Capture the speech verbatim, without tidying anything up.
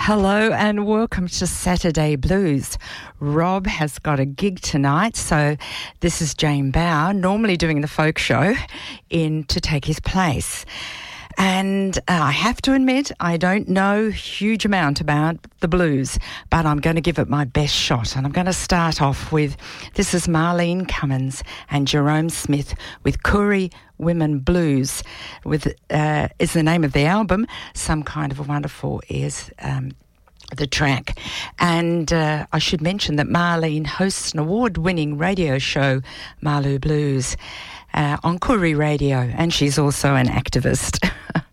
Hello and welcome to Saturday Blues. Rob has got a gig tonight, so this is Jane Bow, normally doing the folk show, in to take his place. And uh, I have to admit, I don't know a huge amount about the blues, but I'm going to give it my best shot. And I'm going to start off with, this is Marlene Cummins and Jerome Smith with Koori Women Blues, with uh, is the name of the album. Some Kind of a Wonderful is um, the track. And uh, I should mention that Marlene hosts an award-winning radio show, Marlou Blues, uh, on Koori Radio, and she's also an activist.